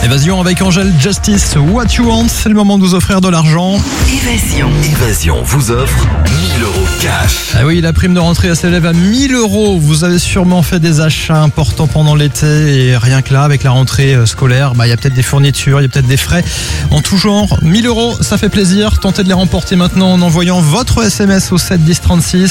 Évasion avec Angèle Justice, What You Want, c'est le moment de vous offrir de l'argent. Évasion vous offre 1000 € cash. Ah oui, la prime de rentrée elle s'élève à 1000 €. Vous avez sûrement fait des achats importants pendant l'été et rien que là, avec la rentrée scolaire, il y a peut-être des fournitures, il y a peut-être des frais en tout genre. 1000 €, ça fait plaisir. Tentez de les remporter maintenant en envoyant votre SMS au 7 10 36.